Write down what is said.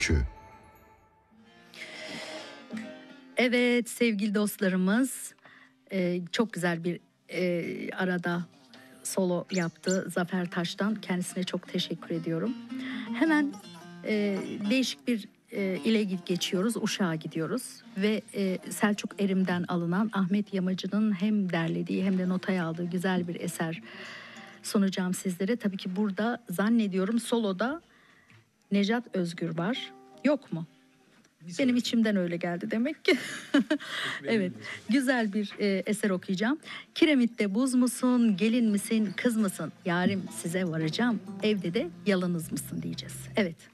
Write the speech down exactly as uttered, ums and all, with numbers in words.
Kü. Evet sevgili dostlarımız, e, çok güzel bir e, arada solo yaptı Zafer Taş'tan. Kendisine çok teşekkür ediyorum. Hemen e, değişik bir e, ile geçiyoruz. Uşak'a gidiyoruz ve e, Selçuk Erim'den alınan Ahmet Yamacı'nın hem derlediği hem de notaya aldığı güzel bir eser sunacağım sizlere. Tabii ki burada zannediyorum soloda Nejat Özgür var. Yok mu? Benim içimden öyle geldi demek ki. Evet, güzel bir e, eser okuyacağım. Kiremitte buz musun, gelin misin, kız mısın? Yarim size varacağım, evde de yalınız mısın diyeceğiz. Evet.